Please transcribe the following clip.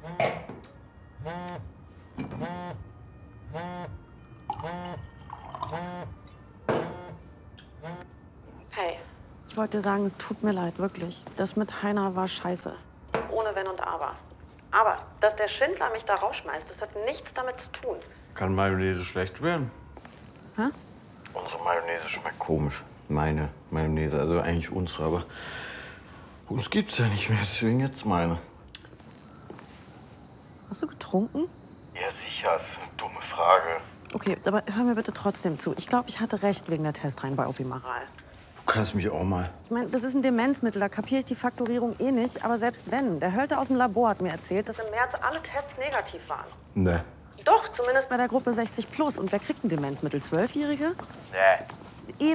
Hey, ich wollte dir sagen, es tut mir leid, wirklich. Das mit Heiner war scheiße. Ohne Wenn und Aber. Aber, dass der Schindler mich da rausschmeißt, das hat nichts damit zu tun. Kann Mayonnaise schlecht werden? Hä? Unsere Mayonnaise schmeckt komisch. Meine Mayonnaise, also eigentlich unsere, aber uns gibt's ja nicht mehr, deswegen jetzt meine. Hast du getrunken? Ja, sicher, ist eine dumme Frage. Okay, aber hör mir bitte trotzdem zu. Ich glaube, ich hatte recht wegen der Testreihen bei Opimaral. Du kannst mich auch mal. Ich meine, das ist ein Demenzmittel, da kapiere ich die Faktorierung eh nicht. Aber selbst wenn, der Hölte aus dem Labor hat mir erzählt, dass im März alle Tests negativ waren. Ne. Doch, zumindest bei der Gruppe 60+. Und wer kriegt ein Demenzmittel? 12-Jährige? Nee.